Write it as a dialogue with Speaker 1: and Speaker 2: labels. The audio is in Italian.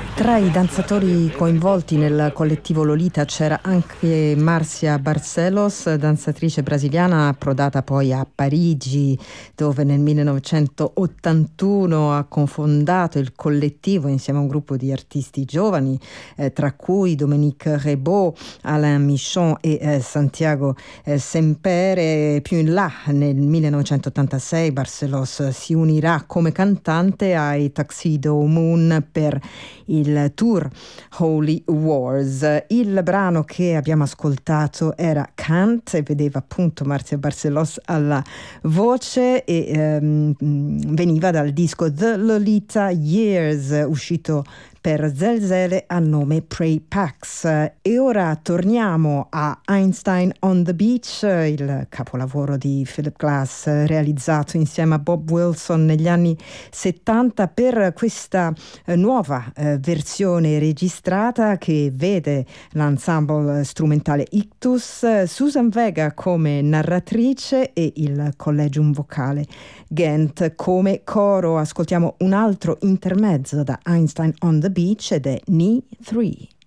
Speaker 1: Tra i danzatori coinvolti nel collettivo Lolita c'era anche Marcia Barcelos, danzatrice brasiliana approdata poi a Parigi, dove nel 1981 ha cofondato il collettivo insieme a un gruppo di artisti giovani, tra cui Dominique Rebaud, Alain Michon e Santiago Sempere. Più in là, nel 1986, Barcelos si unirà come cantante ai Tuxedo Moon per il tour Holy Wars. Il brano che abbiamo ascoltato era Can't e vedeva appunto Marcia Barcelos alla voce e veniva dal disco The Lolita Years, uscito per Zelzele a nome Prey Pax. E ora torniamo a Einstein on the Beach, il capolavoro di Philip Glass realizzato insieme a Bob Wilson negli anni 70 per questa nuova versione registrata che vede l'ensemble strumentale Ictus, Susan Vega come narratrice e il Collegium Vocale Ghent come coro. Ascoltiamo un altro intermezzo da Einstein on the Beach ed è Knee 3.